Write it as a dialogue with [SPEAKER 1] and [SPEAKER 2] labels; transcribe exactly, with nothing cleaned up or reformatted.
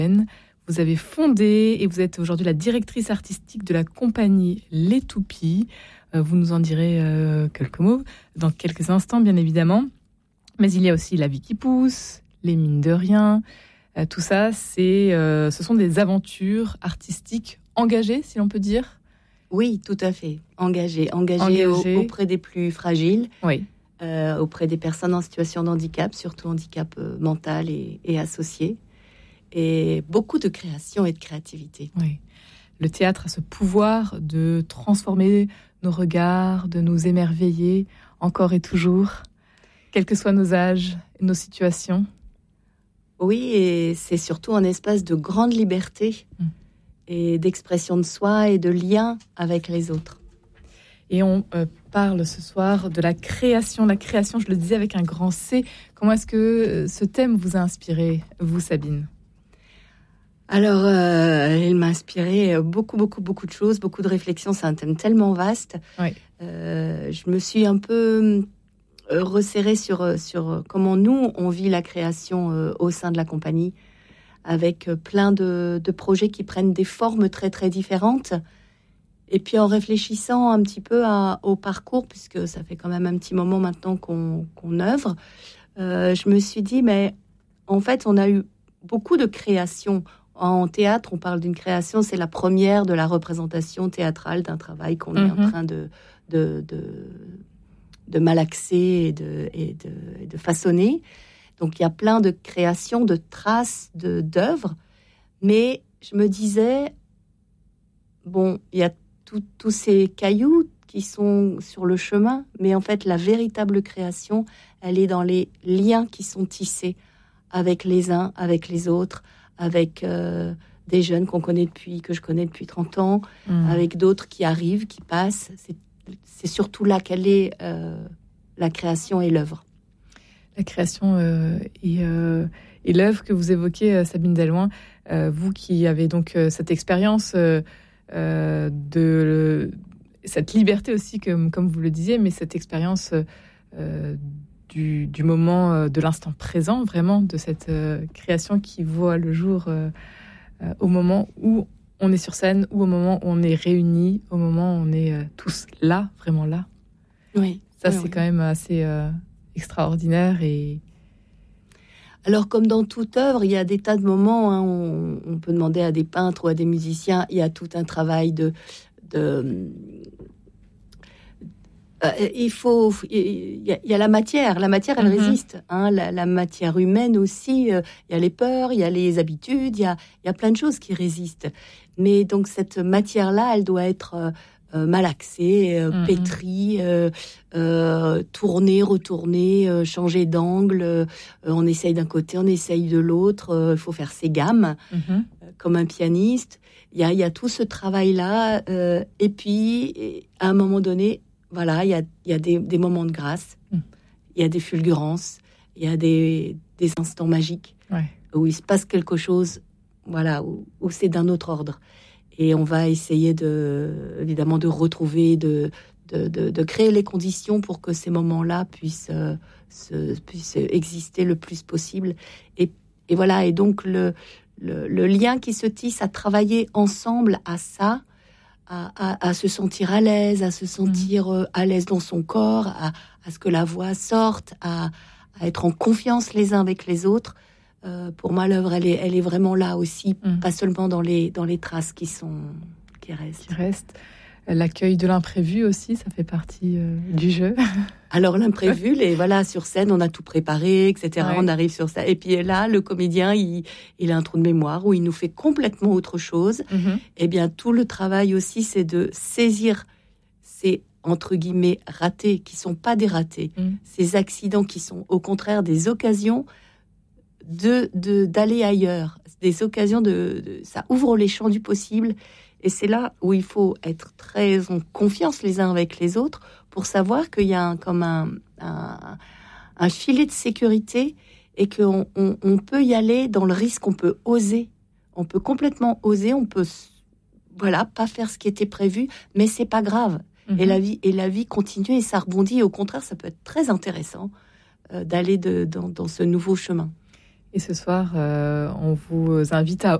[SPEAKER 1] Vous avez fondé et vous êtes aujourd'hui la directrice artistique de la compagnie Les Toupies. Vous nous en direz euh, quelques mots dans quelques instants, bien évidemment. Mais il y a aussi La vie qui pousse, Les mines de rien. Euh, tout ça, c'est, euh, ce sont des aventures artistiques engagées, si l'on peut dire.
[SPEAKER 2] Oui, tout à fait. Engagées. Engagées
[SPEAKER 1] Engagées.
[SPEAKER 2] Au, auprès des plus fragiles,
[SPEAKER 1] oui.
[SPEAKER 2] euh, auprès des personnes en situation de handicap, surtout handicap euh, mental et, et associé. Et beaucoup de création et de créativité.
[SPEAKER 1] Oui. Le théâtre a ce pouvoir de transformer nos regards, de nous émerveiller encore et toujours, quels que soient nos âges et nos situations.
[SPEAKER 2] Oui, et c'est surtout un espace de grande liberté mmh. et d'expression de soi et de lien avec les autres.
[SPEAKER 1] Et on euh, parle ce soir de la création. La création, je le disais avec un grand C. Comment est-ce que ce thème vous a inspiré, vous, Sabine ?
[SPEAKER 2] Alors, euh, il m'a inspiré beaucoup, beaucoup, beaucoup de choses, beaucoup de réflexions. C'est un thème tellement vaste.
[SPEAKER 1] Oui.
[SPEAKER 2] Euh, je me suis un peu resserrée sur, sur comment nous, on vit la création euh, au sein de la compagnie, avec plein de, de projets qui prennent des formes très, très différentes. Et puis, en réfléchissant un petit peu à, au parcours, puisque ça fait quand même un petit moment maintenant qu'on, qu'on œuvre, euh, je me suis dit, mais en fait, on a eu beaucoup de créations. En théâtre, on parle d'une création, c'est la première de la représentation théâtrale d'un travail qu'on est mm-hmm. en train de, de, de, de malaxer et de, et, de, et de façonner. Donc, il y a plein de créations, de traces, de, d'œuvres. Mais je me disais, bon, il y a tous ces cailloux qui sont sur le chemin, mais en fait, la véritable création, elle est dans les liens qui sont tissés avec les uns, avec les autres, avec euh, des jeunes qu'on connaît depuis, que je connais depuis trente ans, mmh. avec d'autres qui arrivent, qui passent. C'est, c'est surtout là qu'elle est euh, la création et l'œuvre.
[SPEAKER 1] La création euh, et, euh, et l'œuvre que vous évoquez, euh, Sabine Delouin, euh, vous qui avez donc euh, cette expérience euh, euh, de cette liberté aussi, comme, comme vous le disiez, mais cette expérience euh, Du, du moment, euh, de l'instant présent, vraiment, de cette euh, création qui voit le jour euh, euh, au moment où on est sur scène, ou au moment où on est réunis, au moment où on est euh, tous là, vraiment là.
[SPEAKER 2] Oui.
[SPEAKER 1] Ça,
[SPEAKER 2] oui,
[SPEAKER 1] c'est
[SPEAKER 2] oui.
[SPEAKER 1] quand même assez euh, extraordinaire. Et...
[SPEAKER 2] Alors, comme dans toute œuvre, il y a des tas de moments, hein, on, on peut demander à des peintres ou à des musiciens, il y a tout un travail de... de Euh, il faut, il y, a, il y a la matière, la matière elle mm-hmm. résiste, hein, la, la matière humaine aussi, euh, il y a les peurs, il y a les habitudes, il y a, il y a plein de choses qui résistent. Mais donc cette matière-là, elle doit être euh, euh, malaxée, euh, mm-hmm. pétrie, euh, euh, tournée, retournée, euh, changer d'angle, euh, on essaye d'un côté, on essaye de l'autre, il euh, faut faire ses gammes, mm-hmm. euh, comme un pianiste. Il y a, il y a tout ce travail-là, euh, et puis à un moment donné, voilà, il y a, y a des, des moments de grâce, il mm. y a des fulgurances, il y a des, des instants magiques
[SPEAKER 1] ouais.
[SPEAKER 2] où il se passe quelque chose, voilà, où, où c'est d'un autre ordre. Et on va essayer de, évidemment, de retrouver, de, de, de, de créer les conditions pour que ces moments-là puissent, euh, se, puissent exister le plus possible. Et, et voilà, et donc le, le, le lien qui se tisse à travailler ensemble à ça, À, à, à se sentir à l'aise, à se sentir euh, à l'aise dans son corps, à, à ce que la voix sorte, à, à être en confiance les uns avec les autres. Euh, pour moi, l'œuvre, elle est, elle est vraiment là aussi, mmh. pas seulement dans les, dans les traces qui sont, qui restent.
[SPEAKER 1] Qui restent. L'accueil de l'imprévu aussi, ça fait partie euh, du jeu.
[SPEAKER 2] Alors l'imprévu, les voilà, sur scène, on a tout préparé, et cetera. Ouais. On arrive sur ça, et puis là, le comédien, il, il a un trou de mémoire où il nous fait complètement autre chose. Mm-hmm. Eh bien, tout le travail aussi, c'est de saisir ces entre guillemets ratés qui sont pas des ratés, mm. ces accidents qui sont au contraire des occasions de, de d'aller ailleurs, des occasions de, de ça ouvre les champs du possible. Et c'est là où il faut être très en confiance les uns avec les autres pour savoir qu'il y a un, comme un, un, un filet de sécurité et qu'on on, on peut y aller dans le risque, on peut oser. On peut complètement oser, on peut voilà, pas faire ce qui était prévu, mais c'est pas grave. Mmh. Et la vie, et la vie continue et ça rebondit. Et au contraire, ça peut être très intéressant euh, d'aller de, dans, dans ce nouveau chemin.
[SPEAKER 1] Et ce soir, euh, on vous invite à